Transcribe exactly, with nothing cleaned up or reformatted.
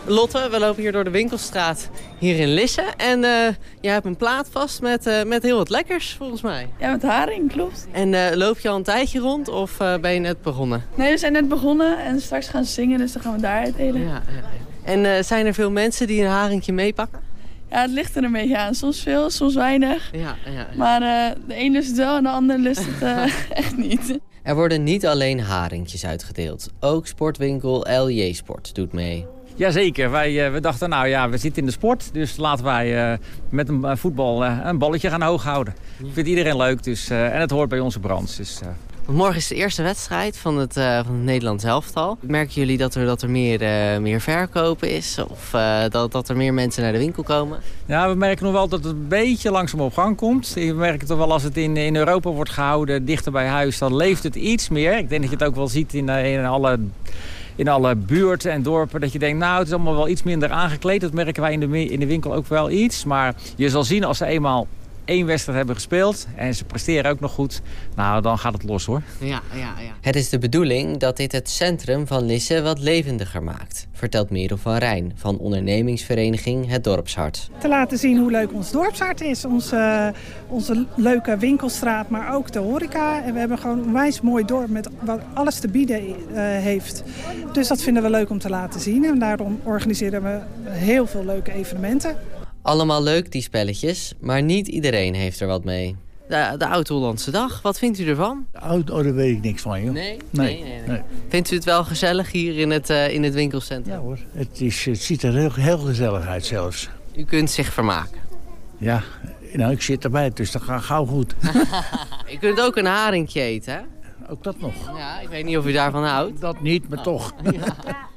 Lotte, we lopen hier door de winkelstraat hier in Lisse. En uh, jij hebt een plaat vast met, uh, met heel wat lekkers, volgens mij. Ja, met haring, klopt. En uh, loop je al een tijdje rond of uh, ben je net begonnen? Nee, we zijn net begonnen en straks gaan zingen, dus dan gaan we daar uitdelen. Ja, ja, ja. En uh, zijn er veel mensen die een haringje meepakken? Ja, het ligt er een beetje aan. Soms veel, soms weinig. Ja, ja, ja. Maar uh, de een lust het wel en de ander lust het uh, echt niet. Er worden niet alleen haringjes uitgedeeld. Ook sportwinkel L J Sport doet mee. Jazeker, wij uh, we dachten nou ja, we zitten in de sport. Dus laten wij uh, met een uh, voetbal uh, een balletje gaan hoog houden. Ja. Vindt iedereen leuk dus, uh, en het hoort bij onze branche. Dus, uh... Morgen is de eerste wedstrijd van het, uh, van het Nederlands elftal. Merken jullie dat er, dat er meer, uh, meer verkopen is? Of uh, dat, dat er meer mensen naar de winkel komen? Ja, we merken nog wel dat het een beetje langzaam op gang komt. We merken toch wel als het in, in Europa wordt gehouden, dichter bij huis, dan leeft het iets meer. Ik denk dat je het ook wel ziet in, in alle... in alle buurten en dorpen, dat je denkt, nou, het is allemaal wel iets minder aangekleed. Dat merken wij in de, in de winkel ook wel iets. Maar je zal zien, als ze eenmaal één wedstrijd hebben gespeeld en ze presteren ook nog goed, nou, dan gaat het los, hoor. Ja, ja, ja. Het is de bedoeling dat dit het centrum van Lisse wat levendiger maakt, vertelt Merel van Rijn van ondernemingsvereniging Het Dorpshart. Te laten zien hoe leuk ons dorpshart is, onze, onze leuke winkelstraat, maar ook de horeca. En we hebben gewoon een onwijs mooi dorp met wat alles te bieden uh, heeft. Dus dat vinden we leuk om te laten zien en daarom organiseren we heel veel leuke evenementen. Allemaal leuk, die spelletjes, maar niet iedereen heeft er wat mee. De, de Oud-Hollandse Dag, wat vindt u ervan? Oud, oh, daar weet ik niks van, joh. Nee? Nee. nee, nee, nee. nee. Vindt u het wel gezellig hier in het, uh, in het winkelcentrum? Ja hoor, het, is, het ziet er heel, heel gezellig uit zelfs. U kunt zich vermaken? Ja, nou ik zit erbij, dus dat gaat gauw goed. U kunt ook een haringje eten, hè? Ook dat nog. Ja, ik weet niet of u daarvan houdt. Dat niet, maar oh. toch. Ja.